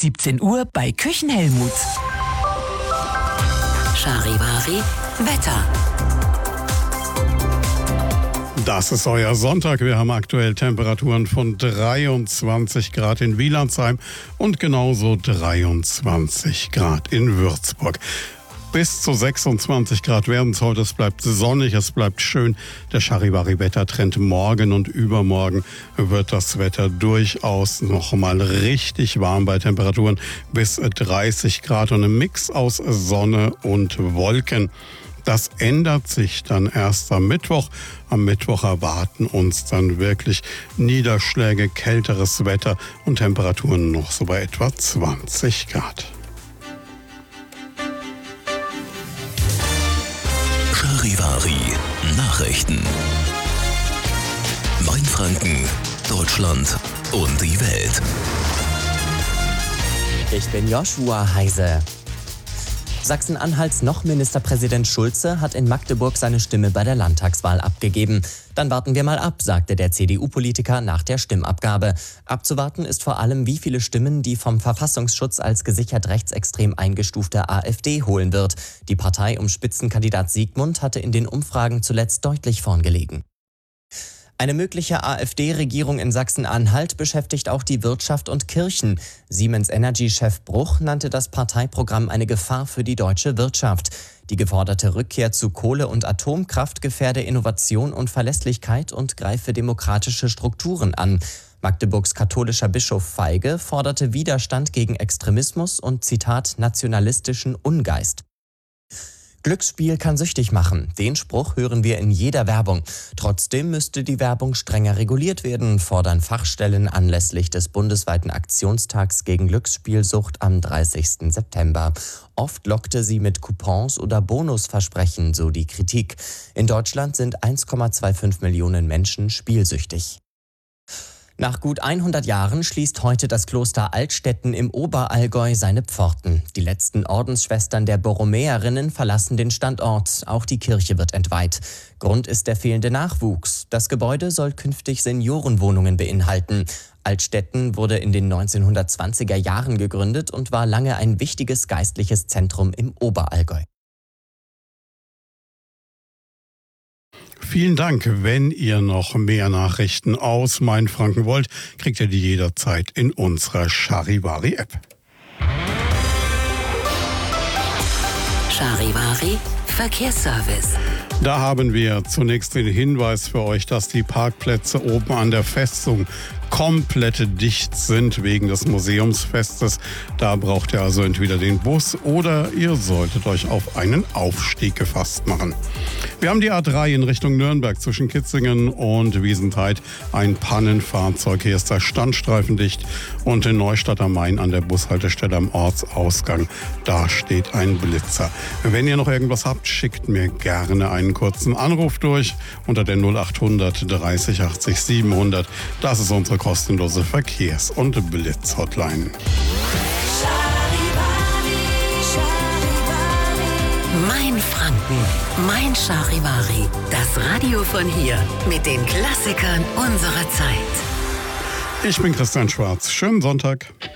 17 Uhr bei Küchenhelmut. Charivari Wetter. Das ist euer Sonntag. Wir haben aktuell Temperaturen von 23 Grad in Wielandsheim und genauso 23 Grad in Würzburg. Bis zu 26 Grad werden es heute. Es bleibt sonnig, es bleibt schön. Der Charivari-Wettertrend morgen und übermorgen wird das Wetter durchaus noch mal richtig warm bei Temperaturen bis 30 Grad und einem Mix aus Sonne und Wolken. Das ändert sich dann erst am Mittwoch. Am Mittwoch erwarten uns dann wirklich Niederschläge, kälteres Wetter und Temperaturen noch so bei etwa 20 Grad. Charivari Nachrichten. Mainfranken, Deutschland und die Welt. Ich bin Joshua Heise. Sachsen-Anhalts noch Ministerpräsident Schulze hat in Magdeburg seine Stimme bei der Landtagswahl abgegeben. Dann warten wir mal ab, sagte der CDU-Politiker nach der Stimmabgabe. Abzuwarten ist vor allem, wie viele Stimmen die vom Verfassungsschutz als gesichert rechtsextrem eingestufte AfD holen wird. Die Partei um Spitzenkandidat Siegmund hatte in den Umfragen zuletzt deutlich vorn gelegen. Eine mögliche AfD-Regierung in Sachsen-Anhalt beschäftigt auch die Wirtschaft und Kirchen. Siemens Energy-Chef Bruch nannte das Parteiprogramm eine Gefahr für die deutsche Wirtschaft. Die geforderte Rückkehr zu Kohle- und Atomkraft gefährde Innovation und Verlässlichkeit und greife demokratische Strukturen an. Magdeburgs katholischer Bischof Feige forderte Widerstand gegen Extremismus und, Zitat, nationalistischen Ungeist. Glücksspiel kann süchtig machen. Den Spruch hören wir in jeder Werbung. Trotzdem müsste die Werbung strenger reguliert werden, fordern Fachstellen anlässlich des bundesweiten Aktionstags gegen Glücksspielsucht am 30. September. Oft lockte sie mit Coupons oder Bonusversprechen, so die Kritik. In Deutschland sind 1,25 Millionen Menschen spielsüchtig. Nach gut 100 Jahren schließt heute das Kloster Altstetten im Oberallgäu seine Pforten. Die letzten Ordensschwestern der Borromäerinnen verlassen den Standort. Auch die Kirche wird entweiht. Grund ist der fehlende Nachwuchs. Das Gebäude soll künftig Seniorenwohnungen beinhalten. Altstetten wurde in den 1920er Jahren gegründet und war lange ein wichtiges geistliches Zentrum im Oberallgäu. Vielen Dank. Wenn ihr noch mehr Nachrichten aus Mainfranken wollt, kriegt ihr die jederzeit in unserer Charivari-App. Charivari Verkehrsservice. Da haben wir zunächst den Hinweis für euch, dass die Parkplätze oben an der Festung komplett dicht sind wegen des Museumsfestes. Da braucht ihr also entweder den Bus oder ihr solltet euch auf einen Aufstieg gefasst machen. Wir haben die A3 in Richtung Nürnberg zwischen Kitzingen und Wiesentheid. Ein Pannenfahrzeug. Hier ist der Standstreifen dicht. Und in Neustadt am Main an der Bushaltestelle am Ortsausgang. Da steht ein Blitzer. Wenn ihr noch irgendwas habt, schickt mir gerne einen kurzen Anruf durch unter der 0800 30 80 700. Das ist unsere kostenlose Verkehrs- und Blitz-Hotline. Mainfranken, mein Charivari. Das Radio von hier mit den Klassikern unserer Zeit. Ich bin Christian Schwarz. Schönen Sonntag.